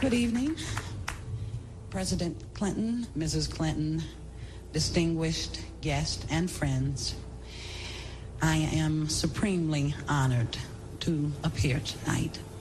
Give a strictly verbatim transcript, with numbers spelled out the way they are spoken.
Good evening, President Clinton, Missus Clinton, distinguished guests and friends. I am supremely honored to appear tonight.